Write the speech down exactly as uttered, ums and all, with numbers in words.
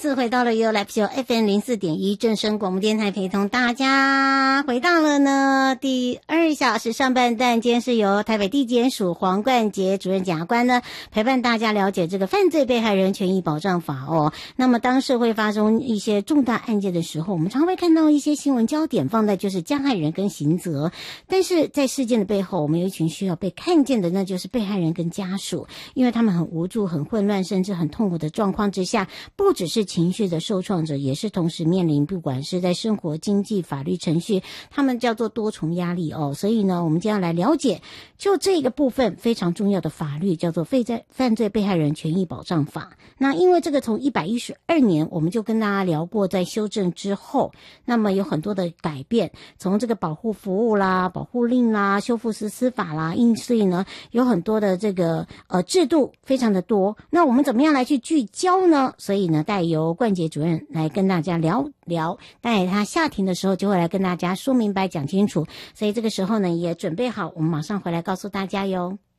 次回到了 U Live Show F M 零四点一正声广播电台，陪同大家回到了呢第二小时上半段。今天是由台北地检署黄冠杰主任检察官呢陪伴大家了解这个犯罪被害人权益保障法哦。那么当社会发生一些重大案件的时候，我们常会看到一些新闻焦点放在就是加害人跟刑责，但是在事件的背后，我们有一群需要被看见的，那就是被害人跟家属，因为他们很无助、很混乱，甚至很痛苦的状况之下，不只是情绪的受创者，也是同时面临不管是在生活、经济、法律程序，他们叫做多重压力哦。所以呢，我们今天要来了解就这个部分非常重要的法律，叫做《犯罪被害人权益保障法》。那因为这个从一百一十二年我们就跟大家聊过，在修正之后，那么有很多的改变，从这个保护服务啦、保护令啦、修复式司法啦，因所以呢，有很多的这个呃制度非常的多。那我们怎么样来去聚焦呢？所以呢，带由冠杰主任来跟大家聊聊，待他下庭的时候就会来跟大家说明白讲清楚。所以这个时候呢，也准备好，我们马上回来告诉大家哟。